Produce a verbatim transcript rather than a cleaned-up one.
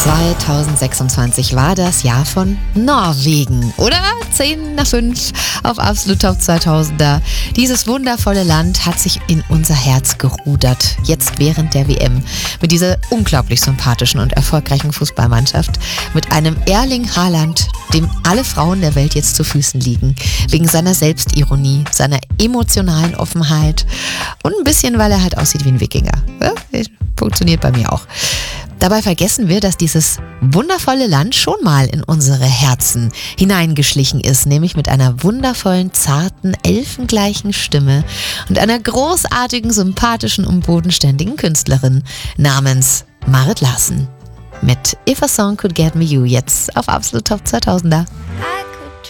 zweitausendsechsundzwanzig war das Jahr von Norwegen, oder? zehn nach fünf auf Absolut Top zweitausender. Dieses wundervolle Land hat sich in unser Herz gerudert, jetzt während der W M. Mit dieser unglaublich sympathischen und erfolgreichen Fußballmannschaft. Mit einem Erling Haaland, dem alle Frauen der Welt jetzt zu Füßen liegen. Wegen seiner Selbstironie, seiner emotionalen Offenheit und ein bisschen, weil er halt aussieht wie ein Wikinger. Ja, funktioniert bei mir auch. Dabei vergessen wir, dass dieses wundervolle Land schon mal in unsere Herzen hineingeschlichen ist, nämlich mit einer wundervollen, zarten, elfengleichen Stimme und einer großartigen, sympathischen und bodenständigen Künstlerin namens Marit Larsen. Mit If a Song Could Get Me You jetzt auf Absolut Top zweitausender.